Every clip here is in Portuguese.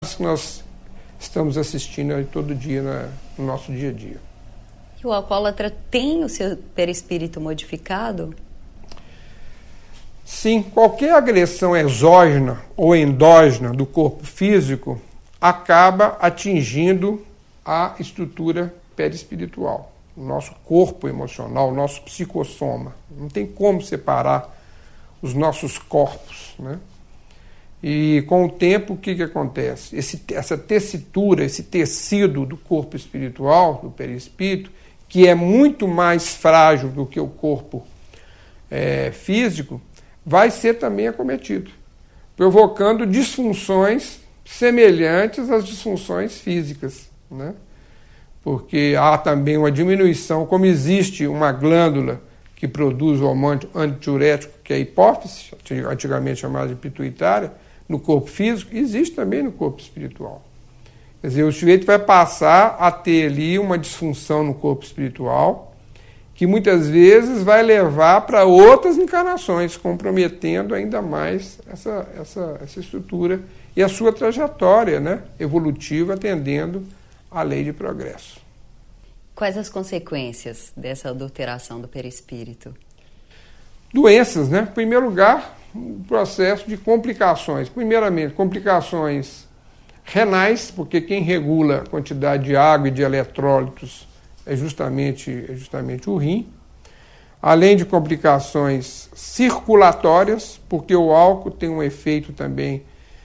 que nós estamos assistindo aí todo dia no nosso dia a dia. E o alcoólatra tem o seu perispírito modificado? Sim, qualquer agressão exógena ou endógena do corpo físico acaba atingindo a estrutura perispiritual, o nosso corpo emocional, o nosso psicossoma. Não tem como separar os nossos corpos, né? E com o tempo, o que acontece? Essa tessitura, esse tecido do corpo espiritual, do perispírito, que é muito mais frágil do que o corpo físico, vai ser também acometido, provocando disfunções semelhantes às disfunções físicas, né? Porque há também uma diminuição, como existe uma glândula que produz o hormônio antidiurético, que é a hipófise, antigamente chamada de pituitária, no corpo físico, existe também no corpo espiritual. Quer dizer, o sujeito vai passar a ter ali uma disfunção no corpo espiritual, que muitas vezes vai levar para outras encarnações, comprometendo ainda mais essa estrutura e a sua trajetória, né, evolutiva, atendendo à lei de progresso. Quais as consequências dessa adulteração do perispírito? Doenças, né? Em primeiro lugar, o processo de complicações. Primeiramente, complicações renais, porque quem regula a quantidade de água e de eletrólitos é justamente o rim. Além de complicações circulatórias, porque o álcool tem um efeito também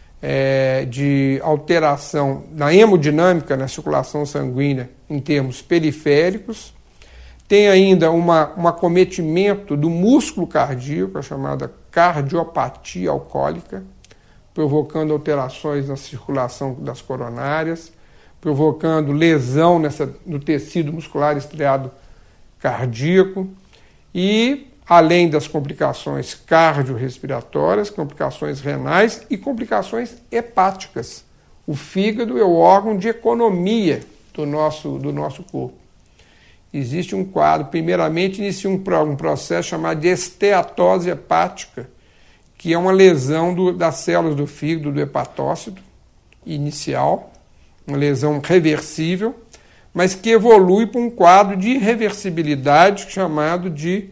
de alteração na hemodinâmica, na circulação sanguínea, em termos periféricos. Tem ainda um acometimento do músculo cardíaco, a chamada cardiopatia alcoólica, provocando alterações na circulação das coronárias, provocando lesão no tecido muscular estriado cardíaco e, além das complicações cardiorrespiratórias, complicações renais e complicações hepáticas. O fígado é o órgão de economia do nosso corpo. Existe um quadro, primeiramente inicia um processo chamado de esteatose hepática, que é uma lesão das células do fígado, do hepatócito inicial, uma lesão reversível, mas que evolui para um quadro de irreversibilidade chamado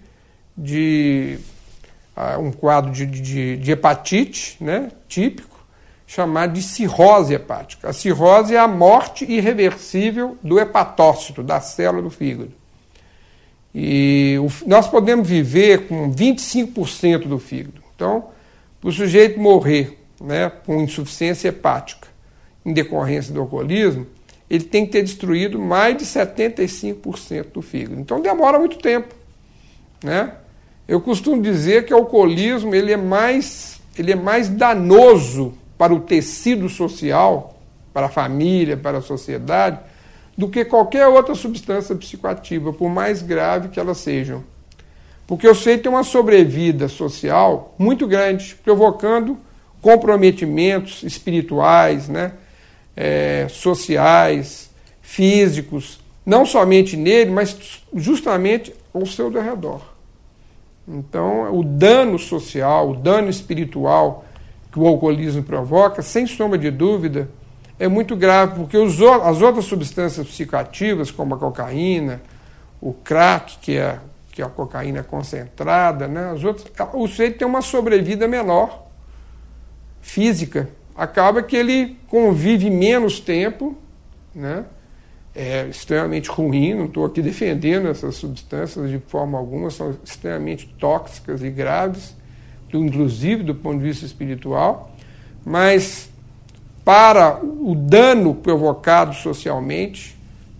um quadro de hepatite, né, típico, chamado de cirrose hepática. A cirrose é a morte irreversível do hepatócito, da célula do fígado. E nós podemos viver com 25% do fígado. Então, para o sujeito morrer, né, com insuficiência hepática em decorrência do alcoolismo, ele tem que ter destruído mais de 75% do fígado. Então, demora muito tempo, né? Eu costumo dizer que o alcoolismo ele é mais danoso para o tecido social, para a família, para a sociedade, do que qualquer outra substância psicoativa, por mais grave que elas sejam. Porque o sujeito tem uma sobrevida social muito grande, provocando comprometimentos espirituais, né, sociais, físicos, não somente nele, mas justamente ao seu redor. Então, o dano social, o dano espiritual que o alcoolismo provoca, sem sombra de dúvida, é muito grave, porque as outras substâncias psicoativas, como a cocaína, o crack, que é a cocaína concentrada, né, o sujeito tem uma sobrevida menor, física. Acaba que ele convive menos tempo, né, é extremamente ruim, não estou aqui defendendo essas substâncias de forma alguma, são extremamente tóxicas e graves, inclusive do ponto de vista espiritual, mas para o dano provocado socialmente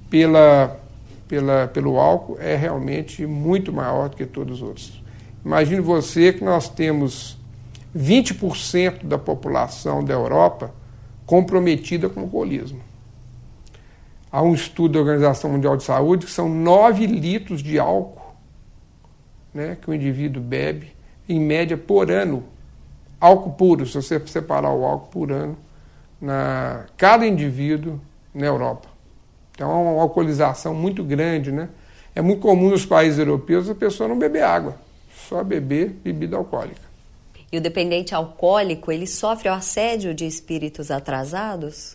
pelo álcool é realmente muito maior do que todos os outros. Imagine você que nós temos 20% da população da Europa comprometida com o alcoolismo. Há um estudo da Organização Mundial de Saúde que são 9 litros de álcool, né, que o indivíduo bebe, em média, por ano. Álcool puro, se você separar o álcool por ano, cada indivíduo na Europa. Então, é uma alcoolização muito grande, né? É muito comum nos países europeus a pessoa não beber água, só beber bebida alcoólica. E o dependente alcoólico, ele sofre o assédio de espíritos atrasados?